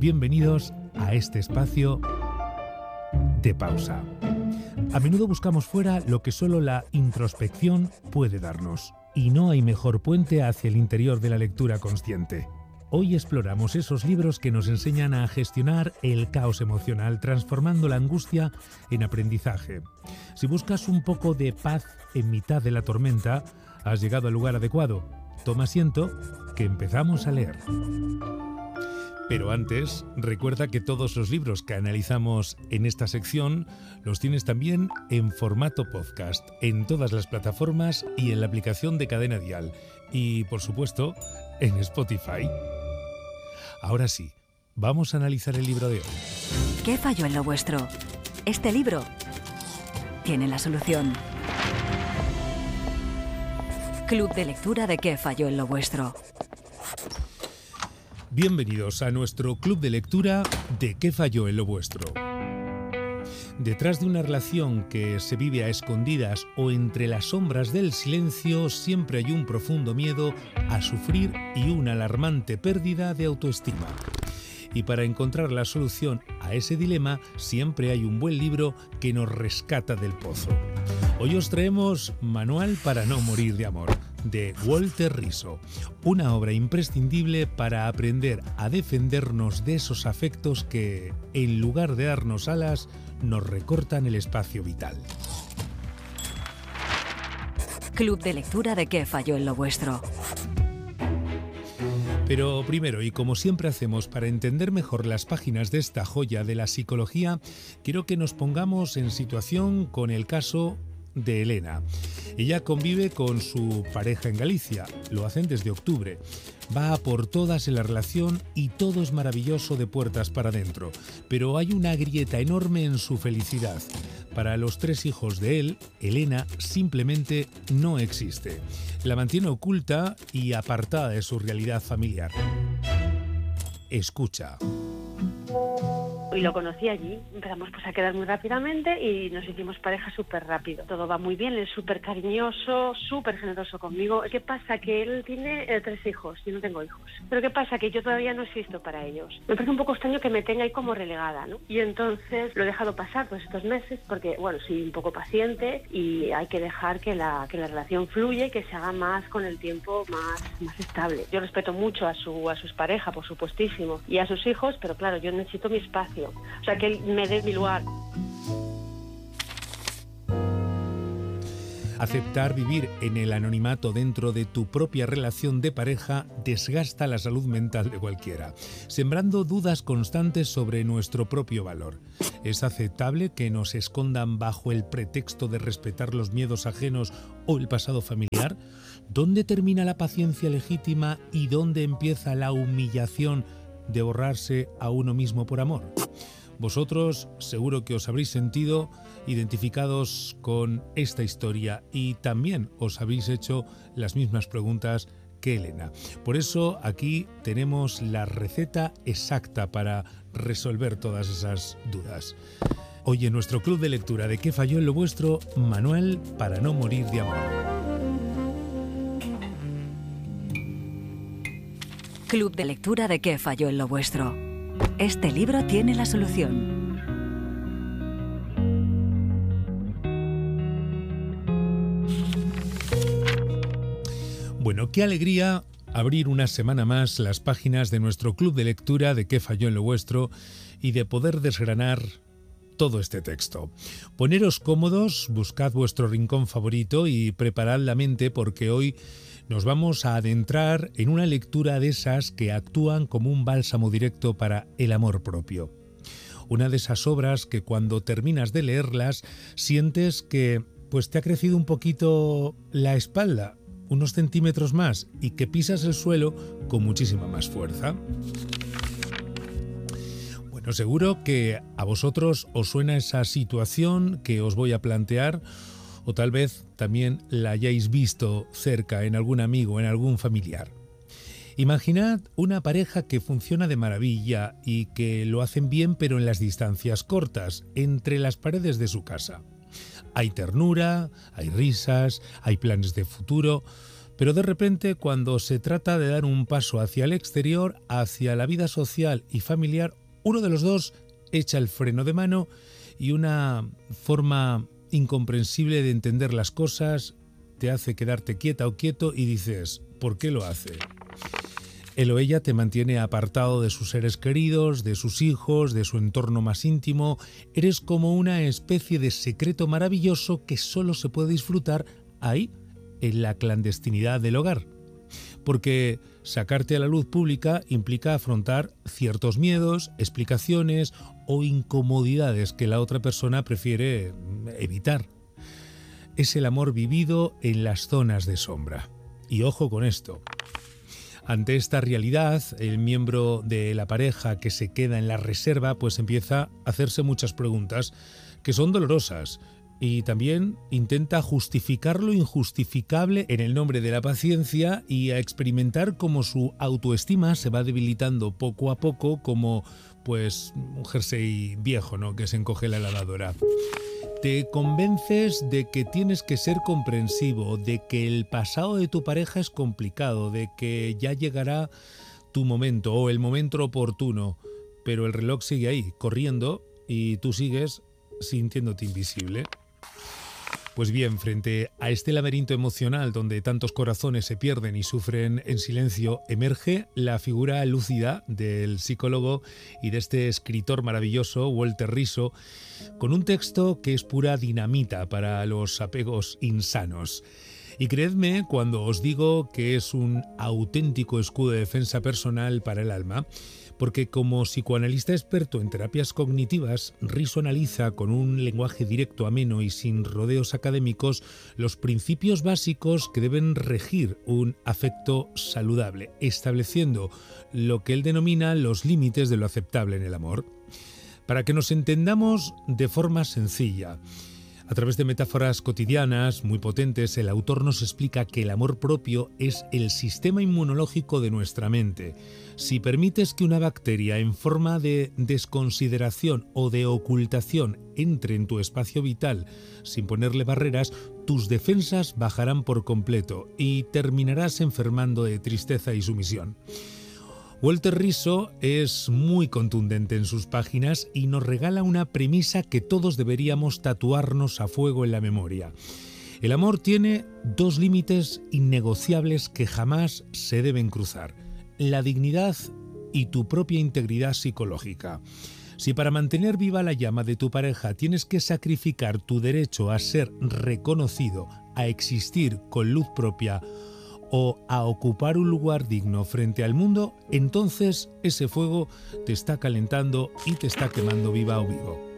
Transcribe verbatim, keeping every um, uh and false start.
Bienvenidos a este espacio de pausa. A menudo buscamos fuera lo que solo la introspección puede darnos, y no hay mejor puente hacia el interior de la lectura consciente. Hoy exploramos esos libros que nos enseñan a gestionar el caos emocional, transformando la angustia en aprendizaje. Si buscas un poco de paz en mitad de la tormenta, has llegado al lugar adecuado. Toma asiento, que empezamos a leer. Pero antes, recuerda que todos los libros que analizamos en esta sección los tienes también en formato podcast, en todas las plataformas y en la aplicación de Cadena Dial. Y, por supuesto, en Spotify. Ahora sí, vamos a analizar el libro de hoy. ¿Qué falló en lo vuestro? Este libro tiene la solución. Club de lectura de ¿Qué falló en lo vuestro? Bienvenidos a nuestro club de lectura de ¿Qué falló en lo vuestro? Detrás de una relación que se vive a escondidas o entre las sombras del silencio siempre hay un profundo miedo a sufrir y una alarmante pérdida de autoestima. Y para encontrar la solución a ese dilema siempre hay un buen libro que nos rescata del pozo. Hoy os traemos Manual para no morir de amor, de Walter Rizzo, una obra imprescindible para aprender a defendernos de esos afectos que, en lugar de darnos alas, nos recortan el espacio vital. Club de lectura de ¿Qué falló en lo vuestro? Pero primero, y como siempre hacemos para entender mejor las páginas de esta joya de la psicología, quiero que nos pongamos en situación con el caso de Elena. Ella convive con su pareja en Galicia, lo hacen desde octubre. Va a por todas en la relación y todo es maravilloso de puertas para adentro, pero hay una grieta enorme en su felicidad. Para los tres hijos de él, Elena simplemente no existe. La mantiene oculta y apartada de su realidad familiar. Escucha. Y lo conocí allí, empezamos pues a quedar muy rápidamente y nos hicimos pareja súper rápido. Todo va muy bien, él es súper cariñoso, súper generoso conmigo. ¿Qué pasa? Que él tiene eh, tres hijos, yo no tengo hijos. Pero ¿qué pasa? Que yo todavía no existo para ellos. Me parece un poco extraño que me tenga ahí como relegada, ¿no? Y entonces lo he dejado pasar todos estos meses porque, bueno, soy un poco paciente y hay que dejar que la, que la relación fluya y que se haga más con el tiempo más, más estable. Yo respeto mucho a, su, a sus parejas, por supuestísimo, y a sus hijos, pero claro, yo necesito mi espacio. O sea, que él me dé mi lugar. Aceptar vivir en el anonimato dentro de tu propia relación de pareja desgasta la salud mental de cualquiera, sembrando dudas constantes sobre nuestro propio valor. ¿Es aceptable que nos escondan bajo el pretexto de respetar los miedos ajenos o el pasado familiar? ¿Dónde termina la paciencia legítima y dónde empieza la humillación de borrarse a uno mismo por amor? Vosotros seguro que os habréis sentido identificados con esta historia y también os habéis hecho las mismas preguntas que Elena. Por eso aquí tenemos la receta exacta para resolver todas esas dudas. Hoy en nuestro club de lectura de ¿Qué falló en lo vuestro? Manual para no morir de amor. Club de lectura de ¿Qué falló en lo vuestro? Este libro tiene la solución. Bueno, qué alegría abrir una semana más las páginas de nuestro club de lectura de ¿Qué falló en lo vuestro? Y de poder desgranar todo este texto. Poneros cómodos, buscad vuestro rincón favorito y preparad la mente porque hoy nos vamos a adentrar en una lectura de esas que actúan como un bálsamo directo para el amor propio. Una de esas obras que cuando terminas de leerlas sientes que pues te ha crecido un poquito la espalda, unos centímetros más, y que pisas el suelo con muchísima más fuerza. Bueno, seguro que a vosotros os suena esa situación que os voy a plantear, o tal vez también la hayáis visto cerca en algún amigo, en algún familiar. Imaginad una pareja que funciona de maravilla y que lo hacen bien pero en las distancias cortas, entre las paredes de su casa. Hay ternura, hay risas, hay planes de futuro, Pero de repente, cuando se trata de dar un paso hacia el exterior, hacia la vida social y familiar, uno de los dos echa el freno de mano y una forma incomprensible de entender las cosas te hace quedarte quieta o quieto y dices, ¿por qué lo hace? Él o ella te mantiene apartado de sus seres queridos, de sus hijos, de su entorno más íntimo. Eres como una especie de secreto maravilloso que solo se puede disfrutar ahí, en la clandestinidad del hogar. Porque sacarte a la luz pública implica afrontar ciertos miedos, explicaciones o incomodidades que la otra persona prefiere evitar. Es el amor vivido en las zonas de sombra. Y ojo con esto. Ante esta realidad, el miembro de la pareja que se queda en la reserva pues empieza a hacerse muchas preguntas que son dolorosas y también intenta justificar lo injustificable en el nombre de la paciencia y a experimentar cómo su autoestima se va debilitando poco a poco como pues un jersey viejo, ¿no?, que se encoge la lavadora. Te convences de que tienes que ser comprensivo, de que el pasado de tu pareja es complicado, de que ya llegará tu momento o el momento oportuno, pero el reloj sigue ahí, corriendo, y tú sigues sintiéndote invisible. Pues bien, frente a este laberinto emocional donde tantos corazones se pierden y sufren en silencio, emerge la figura lúcida del psicólogo y de este escritor maravilloso, Walter Rizzo, con un texto que es pura dinamita para los apegos insanos. Y creedme cuando os digo que es un auténtico escudo de defensa personal para el alma, porque como psicoanalista experto en terapias cognitivas, Rizzo analiza con un lenguaje directo, ameno y sin rodeos académicos los principios básicos que deben regir un afecto saludable, estableciendo lo que él denomina los límites de lo aceptable en el amor. Para que nos entendamos de forma sencilla, a través de metáforas cotidianas muy potentes, el autor nos explica que el amor propio es el sistema inmunológico de nuestra mente. Si permites que una bacteria en forma de desconsideración o de ocultación entre en tu espacio vital sin ponerle barreras, tus defensas bajarán por completo y terminarás enfermando de tristeza y sumisión. Walter Rizzo es muy contundente en sus páginas y nos regala una premisa que todos deberíamos tatuarnos a fuego en la memoria. El amor tiene dos límites innegociables que jamás se deben cruzar: la dignidad y tu propia integridad psicológica. Si para mantener viva la llama de tu pareja tienes que sacrificar tu derecho a ser reconocido, a existir con luz propia o a ocupar un lugar digno frente al mundo, entonces ese fuego te está calentando y te está quemando viva o vivo.